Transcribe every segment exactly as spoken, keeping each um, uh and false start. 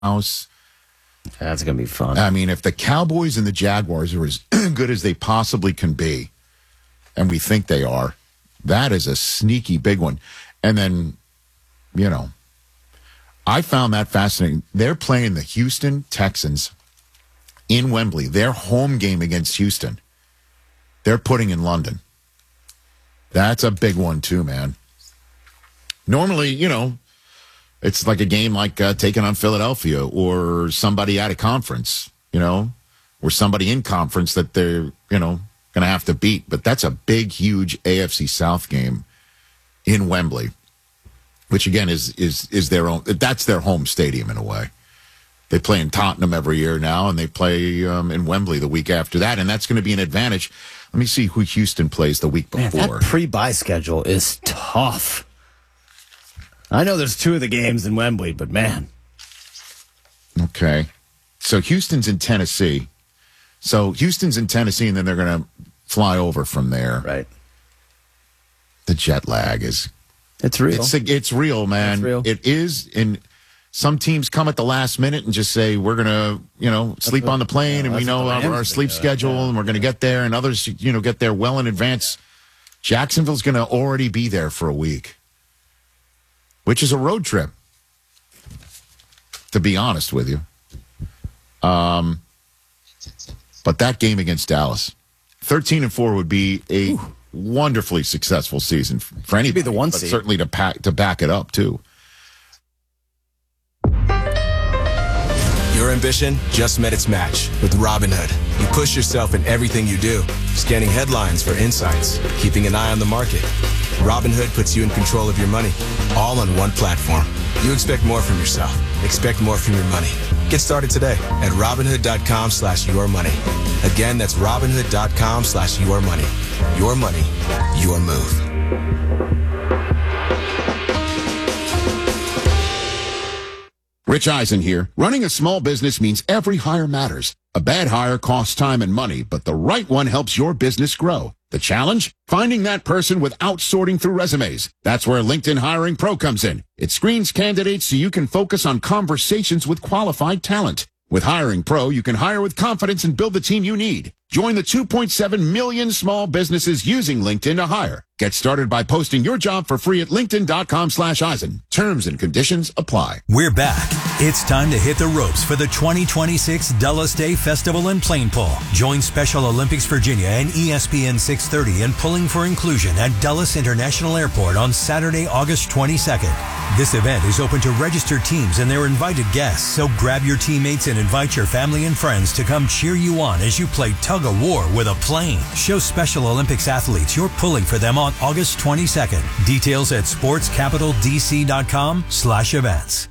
house. That's going to be fun. I mean, if the Cowboys and the Jaguars are as good as they possibly can be, and we think they are, that is a sneaky big one. And then, you know, I found that fascinating. They're playing the Houston Texans in Wembley. Their home game against Houston, they're putting in London. That's a big one, too, man. Normally, you know, it's like a game like uh, taking on Philadelphia or somebody out of conference, you know, or somebody in conference that they're, you know, going to have to beat. But that's a big, huge A F C South game in Wembley, which, again, is is is their own. That's their home stadium in a way. They play in Tottenham every year now, and they play um, in Wembley the week after that, and that's going to be an advantage. Let me see who Houston plays the week before. Man, that pre-bye schedule is tough. I know there's two of the games in Wembley, but man. Okay. So Houston's in Tennessee. So Houston's in Tennessee, and then they're going to fly over from there. Right. The jet lag is... It's real. It's, it's real, man. It's real. It is. And some teams come at the last minute and just say, we're going to, you know, sleep what, on the plane, yeah, and we know our, our sleep schedule, yeah. and we're going to get there, and others, you know, get there well in advance. Jacksonville's going to already be there for a week, which is a road trip, to be honest with you. Um, but that game against Dallas, thirteen and four would be a Ooh. wonderfully successful season for anybody. Be the one but seed. certainly to pack to back it up too. Your ambition just met its match with Robinhood. You push yourself in everything you do, scanning headlines for insights, keeping an eye on the market. Robinhood puts you in control of your money, all on one platform. You expect more from yourself. Expect more from your money. Get started today at Robinhood.com slash your money. Again, that's Robinhood.com slash your money. Your money, your move. Rich Eisen here. Running a small business means every hire matters. A bad hire costs time and money, but the right one helps your business grow. The challenge? Finding that person without sorting through resumes. That's where LinkedIn Hiring Pro comes in. It screens candidates so you can focus on conversations with qualified talent. With Hiring Pro, you can hire with confidence and build the team you need. Join the two point seven million small businesses using LinkedIn to hire. Get started by posting your job for free at linkedin.com slash Eisen. Terms and conditions apply. We're back. It's time to hit the ropes for the twenty twenty-six Dulles Day Festival in Plane Pull. Join Special Olympics Virginia and E S P N six thirty in Pulling for Inclusion at Dulles International Airport on Saturday, August twenty-second. This event is open to registered teams and their invited guests, so grab your teammates and invite your family and friends to come cheer you on as you play tug of war with a plane. Show Special Olympics athletes you're pulling for them on August twenty-second. Details at sportscapitaldc.com slash events.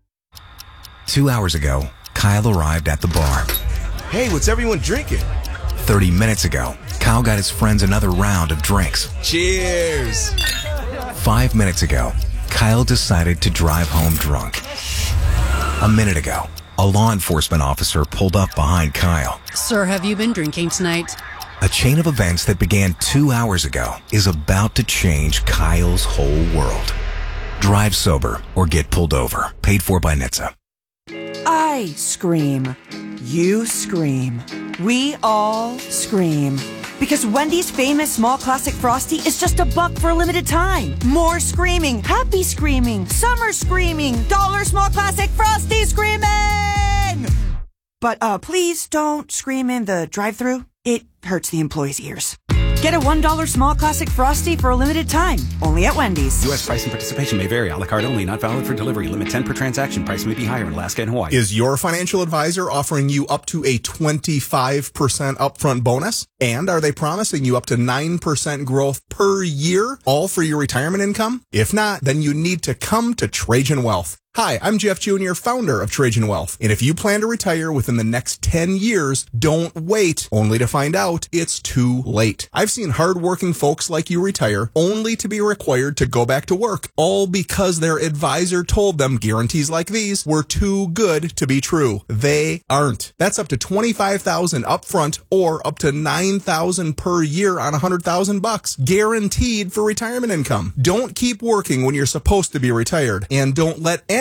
Two hours ago, Kyle arrived at the bar. Hey, what's everyone drinking? Thirty minutes ago, Kyle got his friends another round of drinks. Cheers! Five minutes ago, Kyle decided to drive home drunk. A minute ago, a law enforcement officer pulled up behind Kyle. Sir, have you been drinking tonight? A chain of events that began two hours ago is about to change Kyle's whole world. Drive sober or get pulled over. Paid for by N H T S A. I scream. You scream. We all scream. Because Wendy's famous small classic Frosty is just a buck for a limited time. More screaming, happy screaming, summer screaming, dollar small classic Frosty screaming! But uh, please don't scream in the drive-thru. It hurts the employees' ears. Get a one dollar small classic Frosty for a limited time. Only at Wendy's. U S price and participation may vary. A la carte only. Not valid for delivery. Limit ten per transaction. Price may be higher in Alaska and Hawaii. Is your financial advisor offering you up to a twenty-five percent upfront bonus? And are they promising you up to nine percent growth per year, all for your retirement income? If not, then you need to come to Trajan Wealth. Hi, I'm Jeff Junior, founder of Trajan Wealth. And if you plan to retire within the next ten years, don't wait, only to find out it's too late. I've seen hardworking folks like you retire only to be required to go back to work, all because their advisor told them guarantees like these were too good to be true. They aren't. That's up to twenty-five thousand dollars upfront or up to nine thousand dollars per year on one hundred thousand bucks, guaranteed for retirement income. Don't keep working when you're supposed to be retired, and don't let any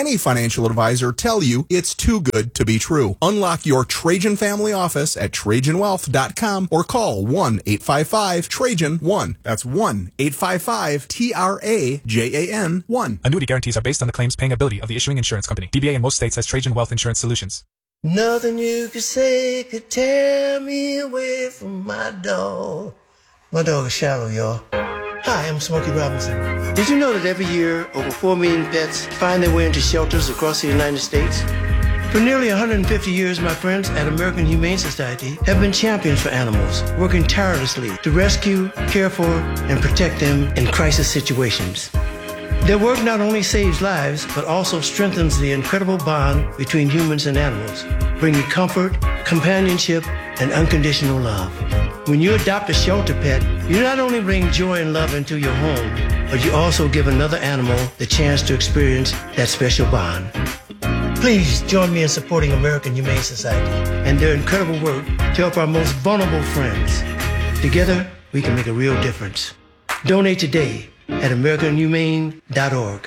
any financial advisor tell you it's too good to be true. Unlock your Trajan family office at Trajan Wealth dot com or call one eight five five Trajan one. That's one eight five five T R A J A N one. Annuity guarantees are based on the claims paying ability of the issuing insurance company. D B A in most states has Trajan Wealth Insurance Solutions. Nothing you could say could tear me away from my dog. My dog is Shallow, y'all. Hi, I'm Smokey Robinson. Did you know that every year over four million pets find their way into shelters across the United States? For nearly one hundred fifty years, my friends at American Humane Society have been champions for animals, working tirelessly to rescue, care for, and protect them in crisis situations. Their work not only saves lives, but also strengthens the incredible bond between humans and animals, bringing comfort, companionship, and unconditional love. When you adopt a shelter pet, you not only bring joy and love into your home, but you also give another animal the chance to experience that special bond. Please join me in supporting American Humane Society and their incredible work to help our most vulnerable friends. Together, we can make a real difference. Donate today at American Humane dot org.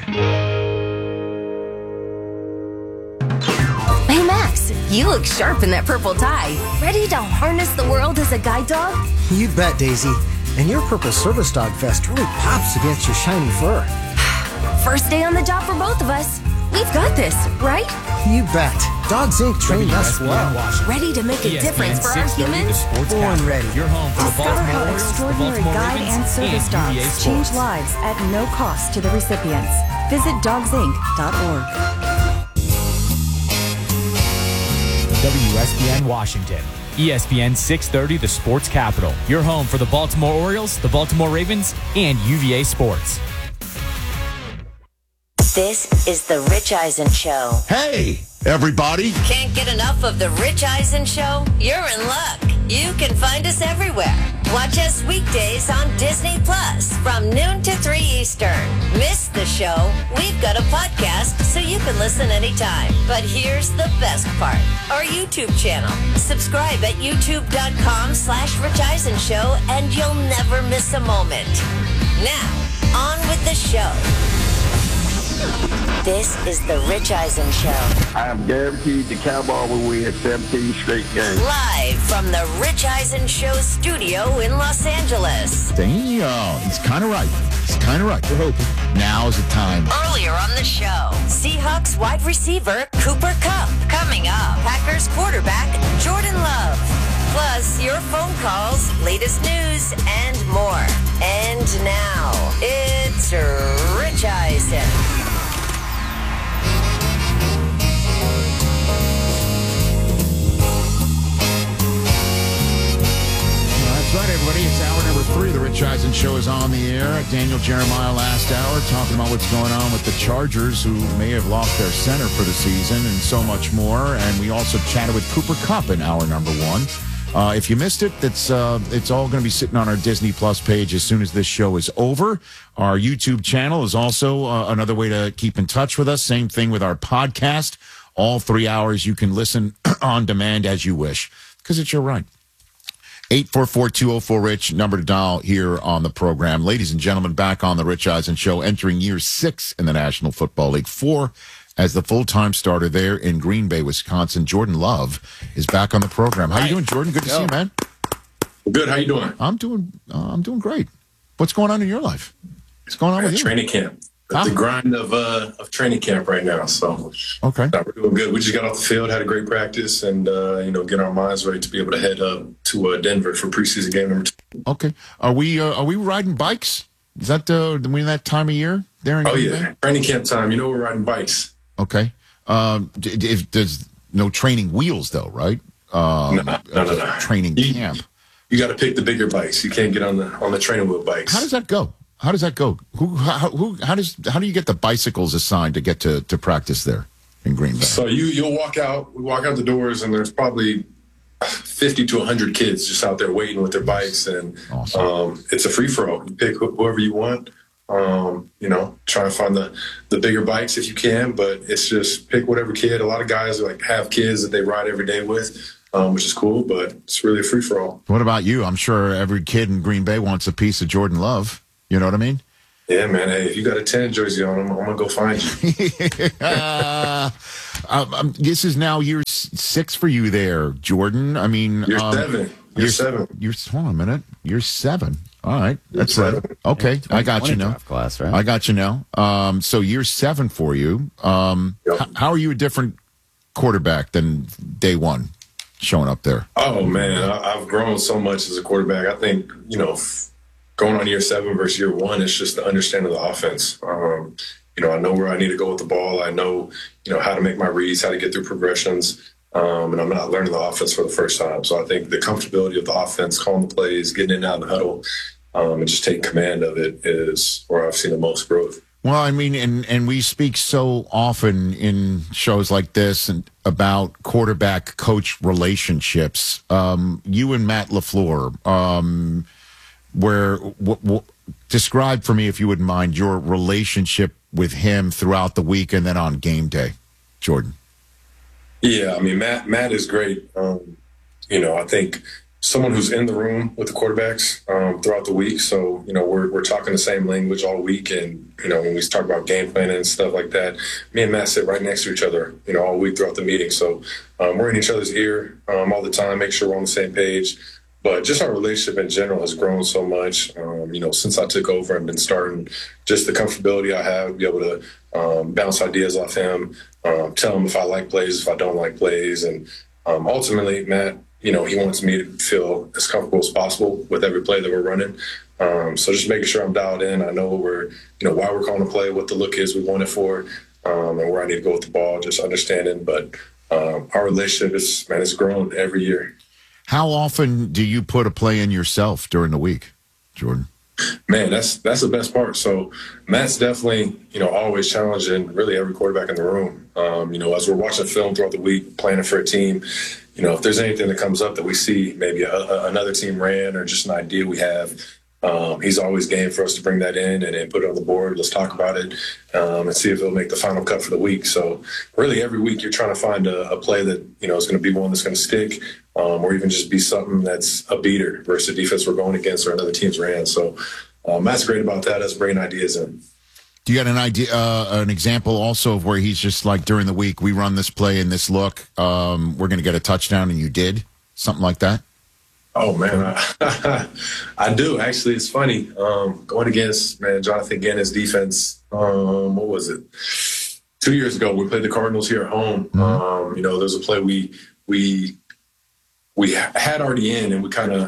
Hey Max, you look sharp in that purple tie. Ready to harness the world as a guide dog? You bet, Daisy. And your purple service dog vest really pops against your shiny fur. First day on the job for both of us. We've got this, right? You bet. Dogs Incorporated trained us well. Ready to make a difference for our humans? Born ready. You're home for the Discover Baltimore how Orioles, the extraordinary Baltimore guide Ravens, and service and U V A dogs change Sports. lives at no cost to the recipients. Visit dogs inc dot org. W S B N Washington. E S P N six thirty, the sports capital. Your home for the Baltimore Orioles, the Baltimore Ravens, and U V A Sports. This is the Rich Eisen Show. Hey, everybody. Can't get enough of the Rich Eisen Show? You're in luck. You can find us everywhere. Watch us weekdays on Disney Plus from noon to three Eastern. Miss the show? We've got a podcast so you can listen anytime. But here's the best part. Our YouTube channel. Subscribe at youtube.com slash Rich Eisen Show and you'll never miss a moment. Now, on with the show. This is the Rich Eisen Show. I am guaranteed the Cowboys will win seventeen straight games. Live from the Rich Eisen Show studio in Los Angeles. Damn, he's kind of right. He's kind of right. We're hoping. Now's the time. Earlier on the show, Seahawks wide receiver Cooper Kupp. Coming up, Packers quarterback Jordan Love. Plus, your phone calls, latest news, and more. And now, it's Rich Eisen. That's right, everybody. It's hour number three. The Rich Eisen Show is on the air. Daniel Jeremiah last hour talking about what's going on with the Chargers, who may have lost their center for the season, and so much more. And we also chatted with Cooper Kupp in hour number one. Uh, if you missed it, that's uh, it's all going to be sitting on our Disney Plus page as soon as this show is over. Our YouTube channel is also uh, another way to keep in touch with us. Same thing with our podcast. All three hours you can listen on demand as you wish, because it's your right. eight four four, two oh four, RICH, number to dial here on the program. Ladies and gentlemen, back on the Rich Eisen Show, entering year six in the National Football League, four as the full-time starter there in Green Bay, Wisconsin. Jordan Love is back on the program. How you doing, Jordan? Good to see you, man. Good. How you doing? I'm doing. Uh, I'm doing great. What's going on in your life? What's going on with you? Training camp. Huh? The grind of uh, of training camp right now. So okay, no, we're doing good. We just got off the field, had a great practice, and uh, you know, get our minds ready to be able to head up to uh, Denver for preseason game number two. Okay. Are we uh, are we riding bikes? Is that uh, we in that time of year there in Oh Green yeah, Bay? training camp time. You know, we're riding bikes. Okay. Um, d- d- if there's no training wheels though, right? Um, no, no, no, no. Training you, camp. You got to pick the bigger bikes. You can't get on the on the training wheel bikes. How does that go? How does that go? Who, how, who, how does, how do you get the bicycles assigned to get to, to practice there in Green Bay? So you, you'll walk out, we walk out the doors, and there's probably fifty to one hundred kids just out there waiting with their bikes, and awesome. um, it's a free for all. You pick wh- whoever you want. Um, you know, try and find the, the bigger bikes if you can, but it's just pick whatever kid. A lot of guys like have kids that they ride every day with, um, which is cool, but it's really a free for all. What about you? I'm sure every kid in Green Bay wants a piece of Jordan Love. You know what I mean? Yeah, man. Hey, if you got a ten jersey on, I'm, I'm gonna go find you. uh, um, this is now year six for you there, Jordan. I mean, You're um, seven. You're, you're seven. You're hold on a minute. You're seven. All right, that's You're right. seven. Okay, Yeah, I got you now. draft class, right? I got you now. Um, so year seven for you. Um, Yep. h- how are you a different quarterback than day one showing up there? Oh man, I, I've grown so much as a quarterback. I think you know, f- going on year seven versus year one, it's just the understanding of the offense. Um, you know, I know where I need to go with the ball. I know, you know, how to make my reads, how to get through progressions. Um, and I'm not learning the offense for the first time. So I think the comfortability of the offense, calling the plays, getting in and out of the huddle, um, and just taking command of it is where I've seen the most growth. Well, I mean, and, and we speak so often in shows like this and about quarterback coach relationships. Um, you and Matt LaFleur, um, where w- w- describe for me, if you wouldn't mind, your relationship with him throughout the week and then on game day, Jordan. Yeah, I mean, Matt Matt is great. Um, you know, I think someone who's in the room with the quarterbacks um, throughout the week. So, you know, we're we're talking the same language all week. And, you know, when we talk about game planning and stuff like that, me and Matt sit right next to each other, you know, all week throughout the meeting. So um, we're in each other's ear um, all the time, make sure we're on the same page. But just our relationship in general has grown so much, um, you know, since I took over and been starting. Just the comfortability I have to be able to um, bounce ideas off him, um, tell him if I like plays, if I don't like plays. And um, ultimately, Matt, you know, he wants me to feel as comfortable as possible with every play that we're running. Um, so just making sure I'm dialed in. I know we're, you know, why we're calling the play, what the look is we want it for, um, and where I need to go with the ball, just understanding. But um, our relationship is, man, it's grown every year. How often do you put a play in yourself during the week, Jordan? Man, that's that's the best part. So Matt's definitely, you know, always challenging really every quarterback in the room. Um, you know, as we're watching film throughout the week, planning for a team, you know, if there's anything that comes up that we see, maybe a, a, another team ran or just an idea we have, um, he's always game for us to bring that in and, and put it on the board. Let's talk about it um, and see if it'll make the final cut for the week. So really every week you're trying to find a, a play that, you know, is going to be one that's going to stick. Um, or even just be something that's a beater versus a defense we're going against or another team's ran. So um, Matt's great about that, us bringing ideas in. Do you got an idea, uh, an example also of where he's just like during the week, we run this play and this look, um, we're going to get a touchdown, and you did? Something like that? Oh, man, I, I do. Actually, it's funny. Um, going against, man, Jonathan Gannis' defense, um, what was it? Two years ago, we played the Cardinals here at home. Mm-hmm. Um, you know, there's a play we we – we had already in, and we kind of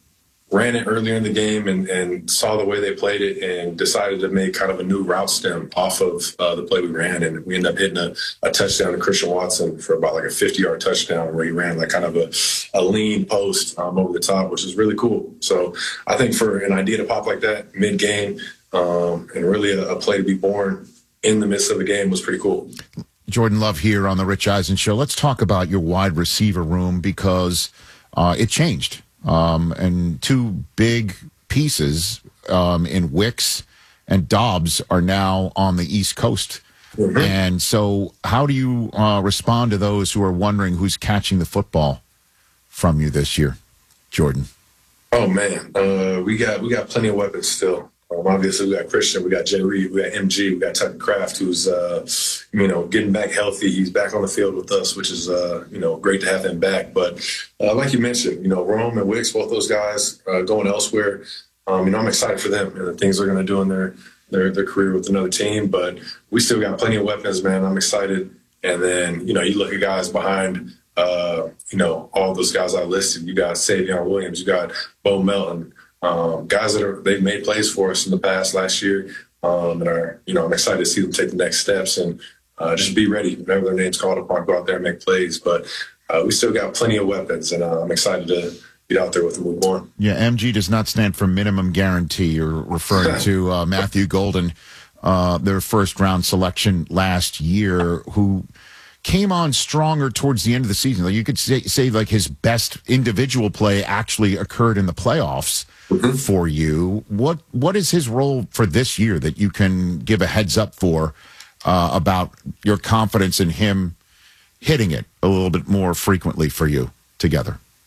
ran it earlier in the game and, and saw the way they played it and decided to make kind of a new route stem off of uh, the play we ran. And we ended up hitting a, a touchdown to Christian Watson for about like a fifty-yard touchdown where he ran like kind of a, a lean post um, over the top, which is really cool. So I think for an idea to pop like that mid-game um, and really a, a play to be born in the midst of a game was pretty cool. Jordan Love here on the Rich Eisen Show. Let's talk about your wide receiver room because uh, it changed. Um, and two big pieces um, in Wicks and Dobbs are now on the East Coast. Mm-hmm. And so how do you uh, respond to those who are wondering who's catching the football from you this year, Jordan? Oh, man. Uh, we got we got plenty of weapons still. Um, obviously, we got Christian, we got Jay Reed, we got M G, we got Tucker Kraft, who's, uh, you know, getting back healthy. He's back on the field with us, which is, uh, you know, great to have him back. But uh, like you mentioned, you know, Rome and Wicks, both those guys uh, going elsewhere. Um, you know, I'm excited for them and the things they're going to do in their, their their career with another team. But we still got plenty of weapons, man. I'm excited. And then, you know, you look at guys behind, uh, you know, all those guys I listed. You got Savion Williams, you got Bo Melton. Um, guys that are they've made plays for us in the past last year, um, and are you know I'm excited to see them take the next steps and uh, just be ready whenever their name's called upon, go out there and make plays. But uh, we still got plenty of weapons, and uh, I'm excited to get out there with them. Week one. Yeah, M G does not stand for minimum guarantee. You're referring to uh, Matthew Golden, uh, their first round selection last year, who came on stronger towards the end of the season. Like you could say, say like his best individual play actually occurred in the playoffs. Mm-hmm. For you, what what is his role for this year that you can give a heads up for uh, about your confidence in him hitting it a little bit more frequently for you together?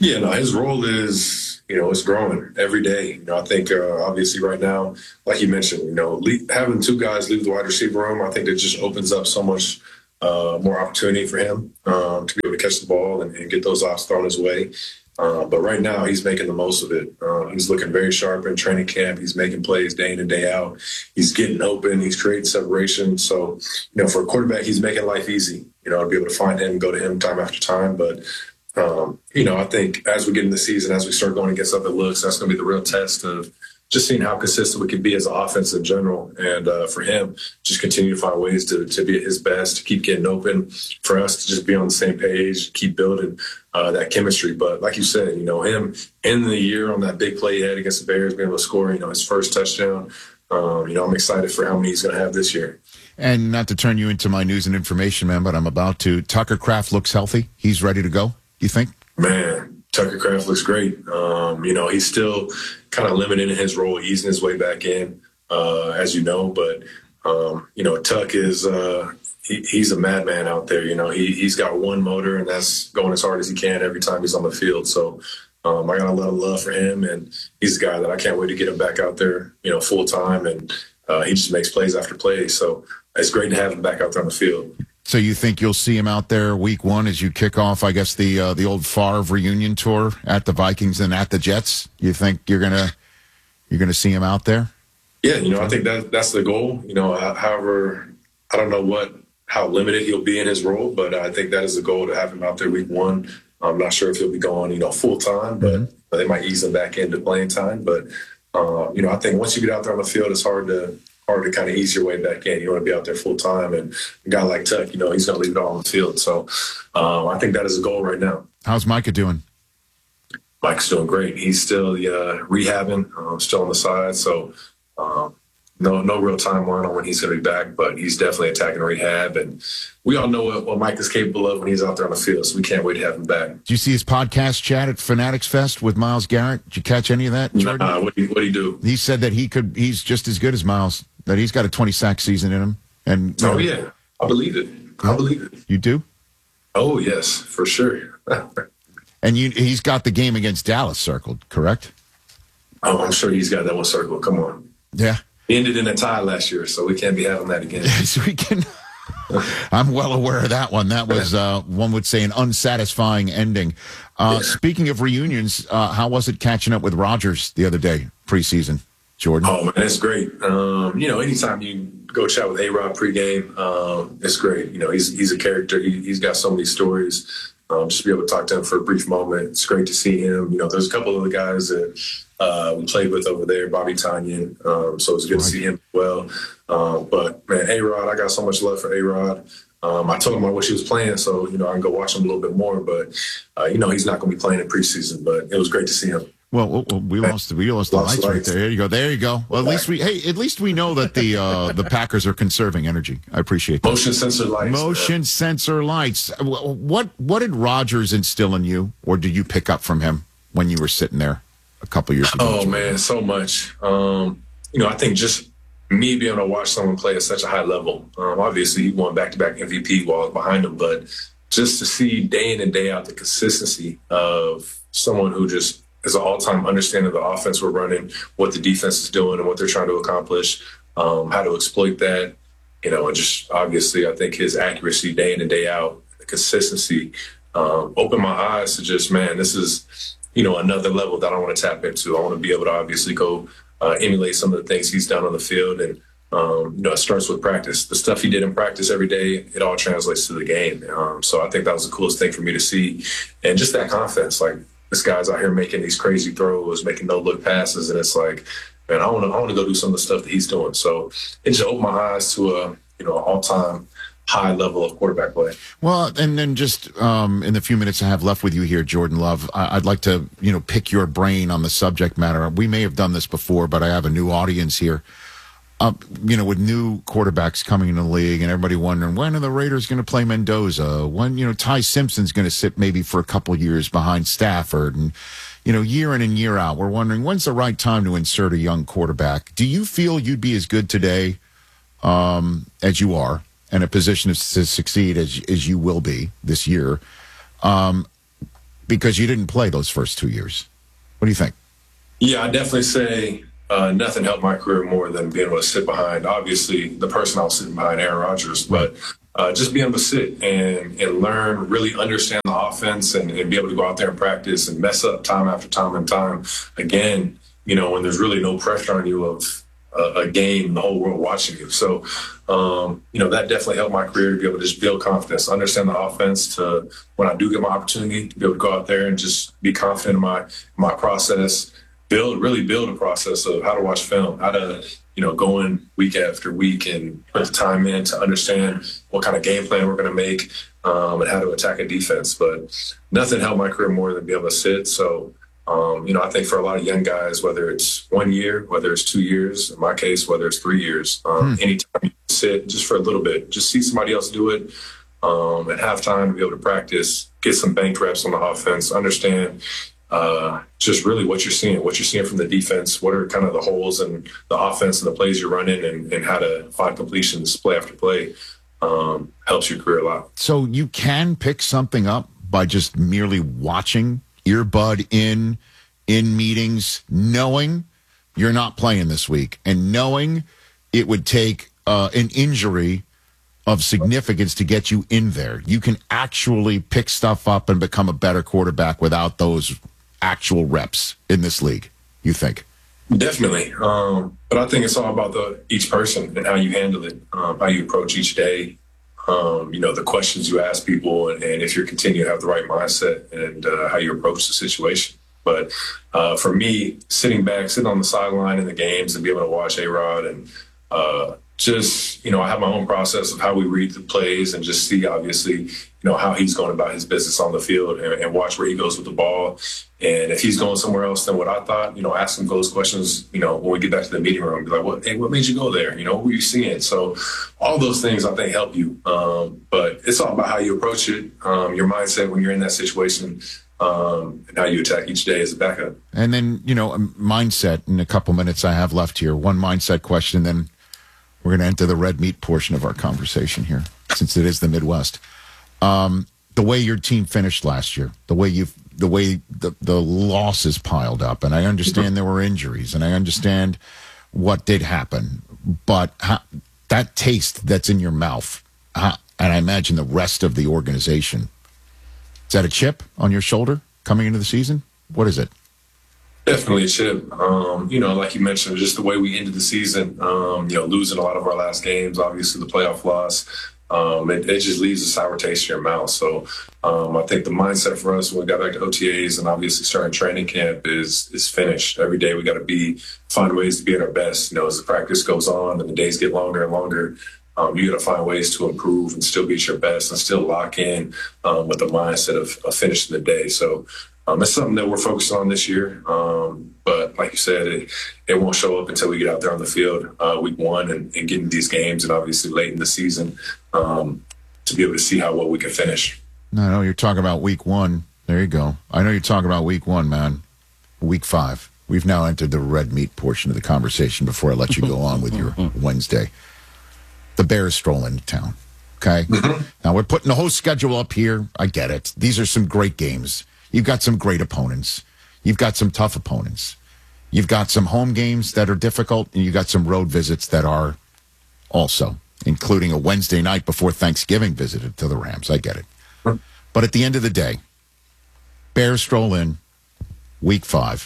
Yeah, no, his role is, you know, it's growing every day. You know, I think uh, obviously right now, like you mentioned, you know, le- having two guys leave the wide receiver room, I think it just opens up so much uh, more opportunity for him um, to be able to catch the ball and, and get those ops thrown his way. Uh, but right now, he's making the most of it. Uh, he's looking very sharp in training camp. He's making plays day in and day out. He's getting open. He's creating separation. So, you know, for a quarterback, he's making life easy, you know, to be able to find him and go to him time after time. But, um, you know, I think as we get in the season, as we start going against other looks, that's going to be the real test of just seeing how consistent we can be as an offense in general. And uh, for him, just continue to find ways to, to be at his best, to keep getting open, for us to just be on the same page, keep building uh, that chemistry. But like you said, you know, him in the year on that big play he had against the Bears, being able to score, you know, his first touchdown, um, you know, I'm excited for how many he's going to have this year. And not to turn you into my news and information man, but I'm about to. Tucker Kraft looks healthy. He's ready to go, you think? Man, Tucker Kraft looks great. Um, you know, he's still kind of limited in his role, easing his way back in, uh, as you know. But, um, you know, Tuck is uh, he, he's a madman out there. You know, he, he's got one motor, and that's going as hard as he can every time he's on the field. So um, I got a lot of love for him, and he's a guy that I can't wait to get him back out there, you know, full time. And uh, he just makes plays after plays. So it's great to have him back out there on the field. So you think you'll see him out there week one as you kick off, I guess, the uh, the old Favre reunion tour at the Vikings and at the Jets? You think you're gonna you're gonna see him out there? Yeah, you know, I think that that's the goal. You know, however, I don't know what how limited he'll be in his role, but I think that is the goal, to have him out there week one. I'm not sure if he'll be going, you know, full time, but mm-hmm. they might ease him back into playing time. But uh, you know, I think once you get out there on the field, it's hard to. hard to kind of ease your way back in. You want to be out there full time, and a guy like Tuck, you know, he's going to leave it all on the field. So um, I think that is a goal right now. How's Micah doing? Mike's doing great. He's still uh, rehabbing, uh, still on the side. So um, no no real timeline on when he's going to be back, but he's definitely attacking rehab. And we all know what, what Mike is capable of when he's out there on the field, so we can't wait to have him back. Did you see his podcast chat at Fanatics Fest with Myles Garrett? Did you catch any of that, Jordan? Nah, what did he, he do? He said that he could. He's just as good as Myles, that he's got a twenty sack season in him. And Oh, yeah. I believe it. I believe it. You do? Oh, yes, for sure. And you, he's got the game against Dallas circled, correct? Oh, I'm sure he's got that one circled. Come on. Yeah. He ended in a tie last year, so we can't be having that again. Yes, we can. I'm well aware of that one. That was, uh, one would say, an unsatisfying ending. Uh, yeah. Speaking of reunions, uh, how was it catching up with Rodgers the other day, preseason, Jordan? Oh, man, it's great. Um, you know, anytime you go chat with A-Rod pregame, um, it's great. You know, he's he's a character. He, he's got so many stories. Um, just to be able to talk to him for a brief moment. It's great to see him. You know, there's a couple of the guys that uh, we played with over there, Bobby Tonyan. Um, so it's good right. to see him as well. Uh, but, man, A-Rod, I got so much love for A-Rod. Um, I told him I wish he was playing, so, you know, I can go watch him a little bit more. But, uh, you know, he's not going to be playing in preseason. But it was great to see him. Well, well we lost we lost the lights, lights right there. There you go. There you go. Well, at least we hey, at least we know that the uh, the Packers are conserving energy. I appreciate that. Motion sensor lights. Motion man. sensor lights. What what did Rodgers instill in you, or did you pick up from him when you were sitting there a couple years ago? Oh man, so much. Um, you know, I think just me being able to watch someone play at such a high level. Um, obviously, he won back to back M V P while I was behind him, but just to see day in and day out the consistency of someone who just is an all-time understanding of the offense we're running, what the defense is doing and what they're trying to accomplish, um, how to exploit that, you know, and just obviously I think his accuracy day in and day out, the consistency, um, opened my eyes to just, man, this is, you know, another level that I want to tap into. I want to be able to obviously go uh, emulate some of the things he's done on the field. And, um, you know, it starts with practice. The stuff he did in practice every day, it all translates to the game. Um, so I think that was the coolest thing for me to see. And just that confidence, like, this guy's out here making these crazy throws, making no-look passes, and it's like, man, I want to I want to go do some of the stuff that he's doing. So it just opened my eyes to a, you know, all-time high level of quarterback play. Well, and then just um, in the few minutes I have left with you here, Jordan Love, I- I'd like to, you know, pick your brain on the subject matter. We may have done this before, but I have a new audience here. Uh, you know, with new quarterbacks coming into the league and everybody wondering, when are the Raiders going to play Mendoza? When, you know, Ty Simpson's going to sit maybe for a couple years behind Stafford? And, you know, year in and year out, we're wondering, when's the right time to insert a young quarterback? Do you feel you'd be as good today um, as you are, in a position to succeed as, as you will be this year, um, because you didn't play those first two years. What do you think? Yeah, I definitely say uh, nothing helped my career more than being able to sit behind, obviously, the person I was sitting behind, Aaron Rodgers, but uh, just being able to sit and, and learn, really understand the offense and, and be able to go out there and practice and mess up time after time and time again, you know, when there's really no pressure on you of a, a game, the whole world watching you. So, um, you know, that definitely helped my career to be able to just build confidence, understand the offense, to when I do get my opportunity to be able to go out there and just be confident in my my process, build, really build a process of how to watch film, how to, you know, go in week after week and put the time in to understand what kind of game plan we're going to make um, and how to attack a defense. But nothing helped my career more than be able to sit. So, um, you know, I think for a lot of young guys, whether it's one year, whether it's two years, in my case, whether it's three years, um, hmm. anytime you sit just for a little bit, just see somebody else do it um, and have time to be able to practice, get some banked reps on the offense, understand Uh, just really what you're seeing, what you're seeing from the defense, what are kind of the holes in the offense and the plays you're running, and, and how to find completions play after play um, helps your career a lot. So you can pick something up by just merely watching, earbud in, in meetings, knowing you're not playing this week, and knowing it would take uh, an injury of significance to get you in there. You can actually pick stuff up and become a better quarterback without those actual reps in this league, you think? Definitely. Um, but I think it's all about the each person and how you handle it, um, how you approach each day, um, you know, the questions you ask people, and, and if you're continuing to have the right mindset and uh, how you approach the situation. But uh, for me, sitting back, sitting on the sideline in the games and be able to watch A-Rod and uh, just, you know, I have my own process of how we read the plays and just see, obviously, you know, how he's going about his business on the field and, and watch where he goes with the ball. And if he's going somewhere else than what I thought, you know, ask him those questions, you know, when we get back to the meeting room, be like, what, hey, what made you go there? You know, what were you seeing? So all those things I think help you. Um, but it's all about how you approach it, um, your mindset when you're in that situation, um, and how you attack each day as a backup. And then, you know, mindset in a couple minutes I have left here. One mindset question, then we're going to enter the red meat portion of our conversation here, since it is the Midwest. Um, the way your team finished last year, the way you, the way the, the losses piled up, and I understand there were injuries, and I understand what did happen, but how, that taste that's in your mouth, how, and I imagine the rest of the organization, is that a chip on your shoulder coming into the season? What is it? Definitely a chip. Um, you know, like you mentioned, just the way we ended the season, um, you know, losing a lot of our last games, obviously the playoff loss, um, it, it just leaves a sour taste in your mouth. So um, I think the mindset for us when we got back to O T As and obviously starting training camp is is finished. Every day we got to be find ways to be at our best. You know, as the practice goes on and the days get longer and longer, um, you got to find ways to improve and still be at your best and still lock in um, with the mindset of, of finishing the day. So Um, it's something that we're focused on this year. Um, but like you said, it, it won't show up until we get out there on the field uh, week one and, and get into these games and obviously late in the season um, to be able to see how well we can finish. I know you're talking about week one. There you go. I know you're talking about week one, man. Week five. We've now entered the red meat portion of the conversation before I let you go on with your Wednesday. The Bears stroll into town. Okay? Mm-hmm. Now we're putting the whole schedule up here. I get it. These are some great games. You've got some great opponents. You've got some tough opponents. You've got some home games that are difficult, and you've got some road visits that are also, including a Wednesday night before Thanksgiving visit to the Rams. I get it. But at the end of the day, Bears stroll in week five.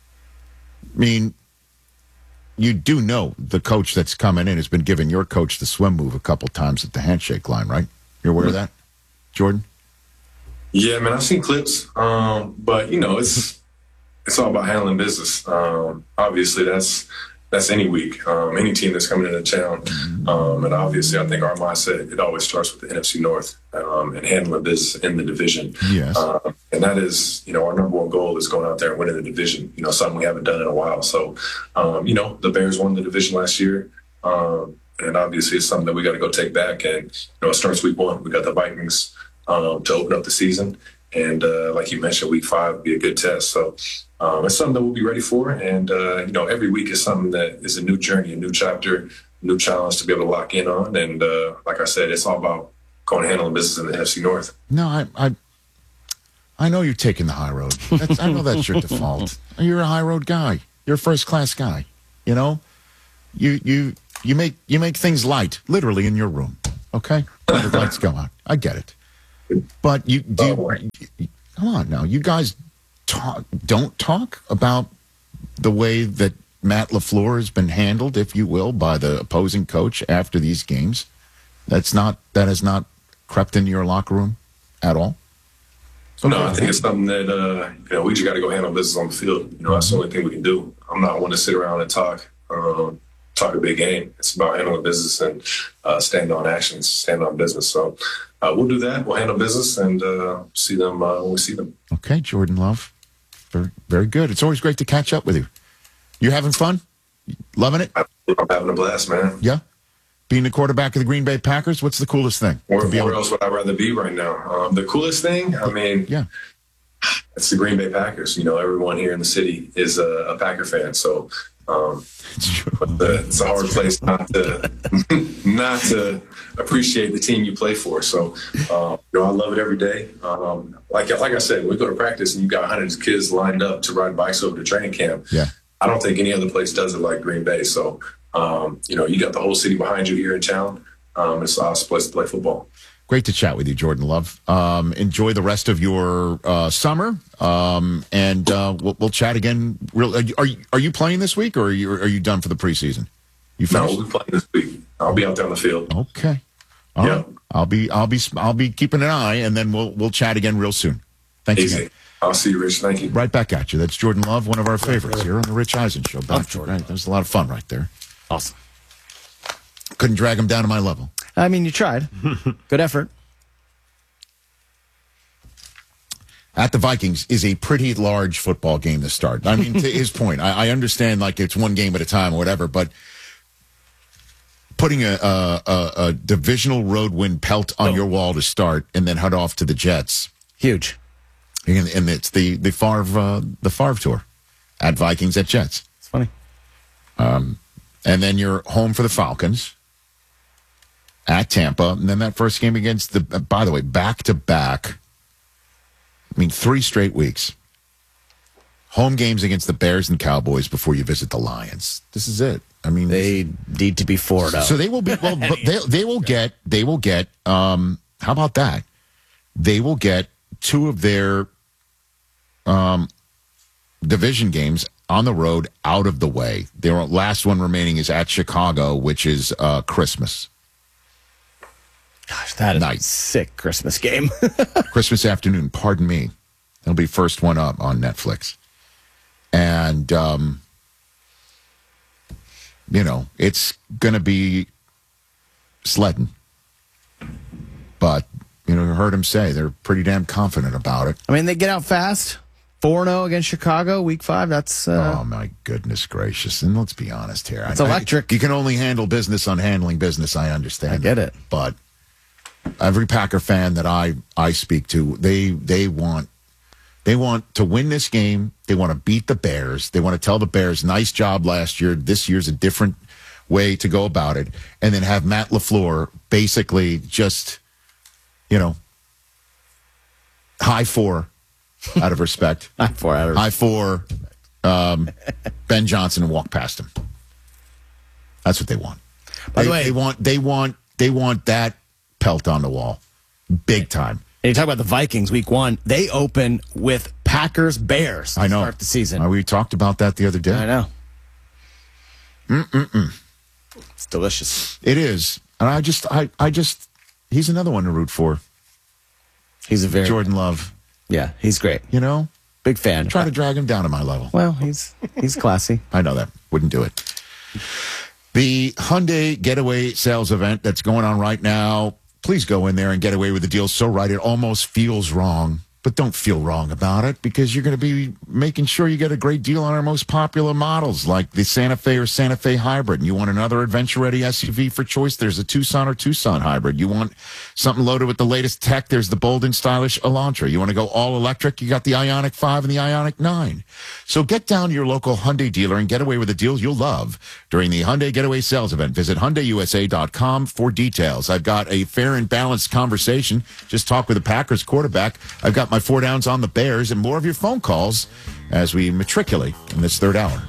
I mean, you do know the coach that's coming in has been giving your coach the swim move a couple times at the handshake line, right? You're aware of that, Jordan? Yeah, man, I've seen clips, um, but you know, it's it's all about handling business. Um, obviously, that's that's any week, um, any team that's coming into town, um, and obviously, I think our mindset it always starts with the N F C North um, and handling business in the division. Yes, uh, and that is, you know, our number one goal is going out there and winning the division. You know, something we haven't done in a while. So, um, you know, the Bears won the division last year. Um, and obviously, it's something that we got to go take back. And you know, it starts week one. We got the Vikings Um, to open up the season. And uh, like you mentioned, week five would be a good test. So um, it's something that we'll be ready for. And, uh, you know, every week is something that is a new journey, a new chapter, a new challenge to be able to lock in on. And uh, like I said, it's all about going and handling business in the N F C North. No, I, I, I know you're taking the high road. That's, I know that's your default. You're a high road guy. You're a first class guy. You know, you you you make you make things light, literally in your room. Okay, when the lights go out. I get it, but you do. You, you, come on now, you guys talk. Don't talk about the way that Matt LaFleur has been handled, if you will, by the opposing coach after these games. That's not that has not crept into your locker room at all. Okay. No, I think it's something that, uh, you know, we just got to go handle business on the field. You know, that's the only thing we can do. I'm not one to sit around and talk, um, talk a big game. It's about handling business and uh, stand on actions, stand on business. So uh, we'll do that. We'll handle business and uh, see them uh, when we see them. Okay, Jordan Love. Very, very good. It's always great to catch up with you. You having fun? Loving it? I'm having a blast, man. Yeah? Being the quarterback of the Green Bay Packers, what's the coolest thing? Where, where else would I rather be right now? Um, the coolest thing, I mean, yeah, it's the Green Bay Packers. You know, everyone here in the city is a, a Packer fan, so um, it's, the, it's a hard place not to not to appreciate the team you play for. So, uh, you know, I love it every day. Um, like like I said, when we go to practice and you got hundreds of kids lined up to ride bikes over to training camp. Yeah, I don't think any other place does it like Green Bay. So. Um, you know, you got the whole city behind you here in town. Um, it's an awesome place to play football. Great to chat with you, Jordan Love. Um, enjoy the rest of your uh, summer, um, and uh, we'll, we'll chat again. Real, are you are you playing this week, or are you are you done for the preseason? You finished? No, we'll be playing this week. I'll be out there on the field. Okay. All yeah. right. I'll be I'll be I'll be keeping an eye, and then we'll we'll chat again real soon. Thanks Easy. again. I'll see you, Rich. Thank you. Right back at you. That's Jordan Love, one of our favorites here on the Rich Eisen Show. Back, Jordan. Right. That was a lot of fun right there. Awesome. Couldn't drag him down to my level. I mean, you tried. Good effort. At the Vikings is a pretty large football game to start. I mean, to his point, I, I understand like it's one game at a time or whatever, but putting a, a, a, a divisional road win pelt on oh. your wall to start and then head off to the Jets. Huge. And, and it's the, the Favre, uh, the Favre tour at Vikings at Jets. It's funny. Um, and then you're home for the Falcons at Tampa, and then that first game against the, by the way, back to back, I mean, three straight weeks. Home games against the Bears and Cowboys before you visit the Lions. This is it. I mean, they need to be four and oh. So they will be, well, but they, they will get, they will get, um, how about that? They will get two of their um, division games on the road out of the way. Their last one remaining is at Chicago, which is uh, Christmas. Gosh, that is night. a sick Christmas game. Christmas afternoon, pardon me. It'll be first one up on Netflix. And, um, you know, it's going to be sledding. But, you know, you heard him say they're pretty damn confident about it. I mean, they get out fast. four and oh against Chicago, week five. That's. Uh, oh, my goodness gracious. And let's be honest here. It's I, electric. I, you can only handle business on handling business. I understand. I get that. it. But every Packer fan that I, I speak to, they they want they want to win this game. They want to beat the Bears. They want to tell the Bears, nice job last year. This year's a different way to go about it. And then have Matt LaFleur basically just, you know, high four out of respect. high four out of High four um, Ben Johnson and walk past him. That's what they want. By they, the way, they want they want they want that pelt on the wall. Big time. And you talk about the Vikings week one, they open with Packers Bears to I know. start the season. Uh, we talked about that the other day. I know. Mm-mm-mm. It's delicious. It is. And I just I, I just he's another one to root for. He's a very Jordan Love. Yeah, he's great. You know? Big fan. Try to drag him down to my level. Well, he's he's classy. I know that. Wouldn't do it. The Hyundai Getaway sales event that's going on right now. Please go in there and get away with the deal so right it almost feels wrong. But don't feel wrong about it because you're going to be making sure you get a great deal on our most popular models like the Santa Fe or Santa Fe Hybrid. And you want another adventure-ready S U V for choice, there's a Tucson or Tucson Hybrid. You want something loaded with the latest tech, there's the bold and stylish Elantra. You want to go all-electric, you got the Ioniq five and the Ioniq nine. So get down to your local Hyundai dealer and get away with the deals you'll love during the Hyundai Getaway sales event. Visit Hyundai U S A dot com for details. I've got a fair and balanced conversation. Just talk with the Packers quarterback. I've got got my four downs on the Bears and more of your phone calls as we matriculate in this third hour.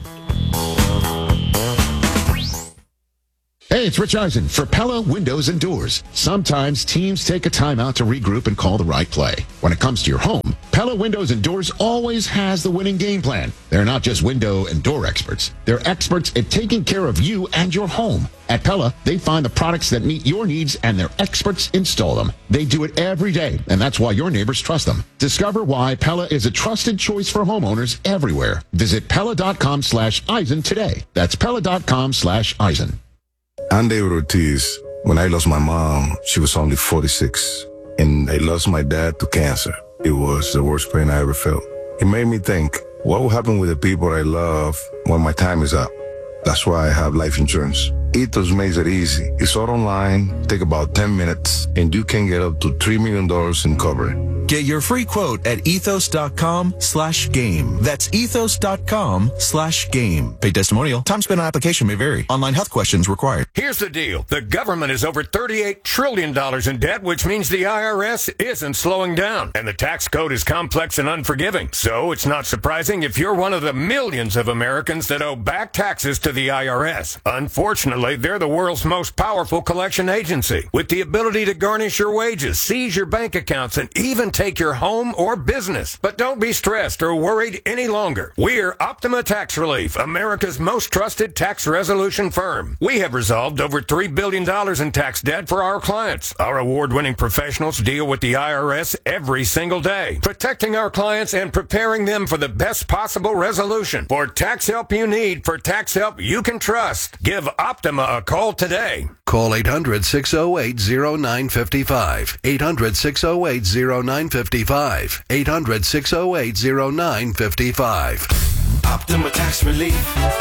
Hey, it's Rich Eisen for Pella Windows and Doors. Sometimes teams take a timeout to regroup and call the right play. When it comes to your home, Pella Windows and Doors always has the winning game plan. They're not just window and door experts. They're experts at taking care of you and your home. At Pella, they find the products that meet your needs and their experts install them. They do it every day, and that's why your neighbors trust them. Discover why Pella is a trusted choice for homeowners everywhere. Visit Pella.com slash Eisen today. That's Pella.com slash Eisen. I'm David Ortiz. When I lost my mom, she was only forty-six. And I lost my dad to cancer. It was the worst pain I ever felt. It made me think, what will happen with the people I love when my time is up? That's why I have life insurance. Ethos makes it easy. It's all online, take about ten minutes, and you can get up to three million dollars in coverage. Get your free quote at ethos.com slash game. That's ethos.com slash game. Paid testimonial. Time spent on application may vary. Online health questions required. Here's the deal. The government is over thirty-eight trillion dollars in debt, which means the I R S isn't slowing down. And the tax code is complex and unforgiving. So it's not surprising if you're one of the millions of Americans that owe back taxes to the I R S. Unfortunately, they're the world's most powerful collection agency, with the ability to garnish your wages, seize your bank accounts, and even take your home or business. But don't be stressed or worried any longer. We're Optima Tax Relief, America's most trusted tax resolution firm. We have resolved over three billion dollars in tax debt for our clients. Our award-winning professionals deal with the I R S every single day, protecting our clients and preparing them for the best possible resolution. For tax help you need, for tax help you can trust, give Optima a call today. Call eight hundred, six oh eight, oh nine five five. eight hundred, six oh eight, oh nine five five. eight hundred, six oh eight, oh nine five five. Optima Tax Relief.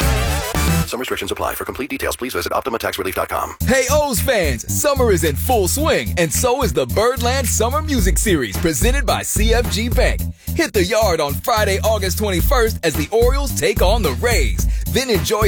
Some restrictions apply. For complete details, please visit Optima Tax Relief dot com. Hey, O's fans! Summer is in full swing, and so is the Birdland Summer Music Series, presented by C F G Bank. Hit the yard on Friday, August twenty-first, as the Orioles take on the Rays. Then enjoy